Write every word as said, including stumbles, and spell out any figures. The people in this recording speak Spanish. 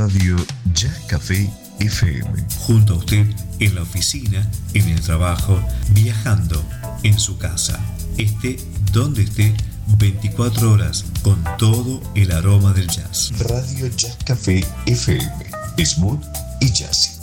Radio Jazz Café F M. Junto a usted en la oficina, en el trabajo, viajando, en su casa. Esté donde esté, veinticuatro horas con todo el aroma del jazz. Radio Jazz Café F M. Smooth y jazzy.